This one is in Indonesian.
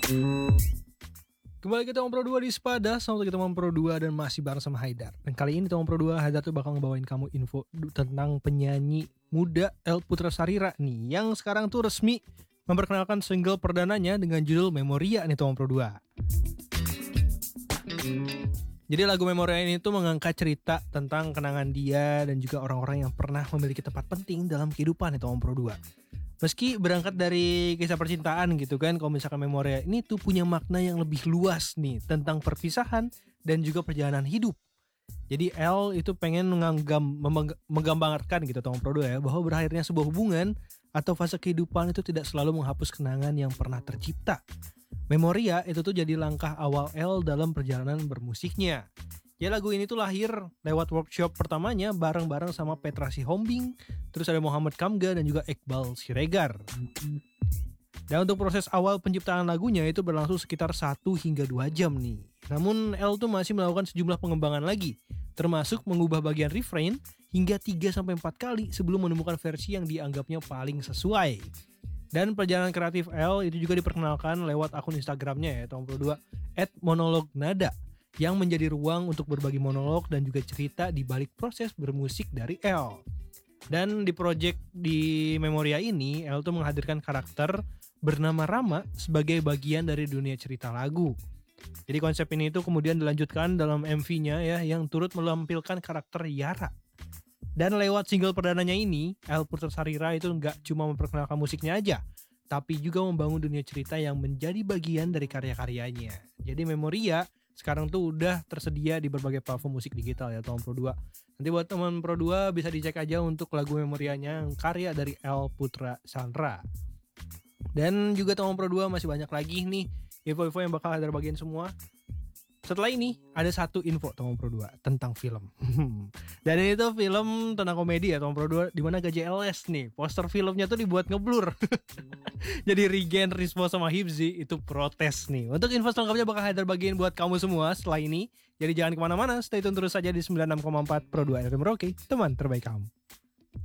Kembali kita Teman Pro 2 di Sepada, sama kita Teman Pro 2 dan masih bareng sama Haidar. Dan kali ini Teman Pro 2, Haidar tuh bakal ngebawain kamu info tentang penyanyi muda El Putrasarira nih, yang sekarang tuh resmi memperkenalkan single perdananya dengan judul Memoria nih Teman Pro 2. Jadi lagu Memoria ini tuh mengangkat cerita tentang kenangan dia dan juga orang-orang yang pernah memiliki tempat penting dalam kehidupan nih Teman Pro 2. Meski berangkat dari kisah percintaan gitu kan, kalau misalkan Memoria ini tuh punya makna yang lebih luas nih tentang perpisahan dan juga perjalanan hidup. Jadi L itu pengen menggambarkan gitu Teman Pro 2 ya, bahwa berakhirnya sebuah hubungan atau fase kehidupan itu tidak selalu menghapus kenangan yang pernah tercipta. Memoria itu tuh jadi langkah awal L dalam perjalanan bermusiknya. Ya lagu ini tuh lahir lewat workshop pertamanya bareng-bareng sama Petra Sihombing, terus ada Muhammad Kamga dan juga Iqbal Siregar. Dan untuk proses awal penciptaan lagunya itu berlangsung sekitar 1 hingga 2 jam nih. Namun L tuh masih melakukan sejumlah pengembangan lagi, termasuk mengubah bagian refrain hingga 3-4 kali sebelum menemukan versi yang dianggapnya paling sesuai. Dan perjalanan kreatif L itu juga diperkenalkan lewat akun Instagramnya ya, Teman Pro 2, @monolognada, yang menjadi ruang untuk berbagi monolog dan juga cerita di balik proses bermusik dari L. Dan di project di Memoria ini, L tuh menghadirkan karakter bernama Rama sebagai bagian dari dunia cerita lagu. Jadi konsep ini tuh kemudian dilanjutkan dalam MV-nya ya, yang turut menampilkan karakter Yara. Dan lewat single perdananya ini, El Putrasarira itu nggak cuma memperkenalkan musiknya aja, tapi juga membangun dunia cerita yang menjadi bagian dari karya-karyanya. Jadi Memoria sekarang tuh udah tersedia di berbagai platform musik digital ya Teman Pro 2. Nanti buat Teman Pro 2 bisa dicek aja untuk lagu Memorianya yang karya dari El Putrasarira. Dan juga Teman Pro 2 masih banyak lagi nih info-info yang bakal ada bagian semua. Setelah ini ada satu info Teman Pro 2 tentang film. Dan ini tuh film tentang komedi ya Teman Pro 2, di mana GJLS nih, poster filmnya tuh dibuat ngeblur. Jadi Regen, Rispo sama Hibzi itu protes nih. Untuk info selengkapnya bakal Haidar bagiin buat kamu semua setelah ini. Jadi jangan kemana-mana, stay tune terus saja di 96,4 Pro 2 FM Rocky, teman terbaik kamu.